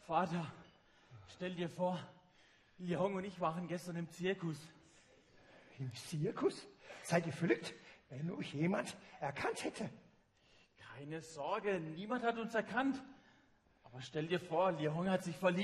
Vater, stell dir vor, Leon und ich waren gestern im Zirkus. Im Zirkus? Seid ihr verrückt? Wenn nur jemand erkannt hätte. Keine Sorge, niemand hat uns erkannt. Aber stell dir vor, Leon hat sich verliebt.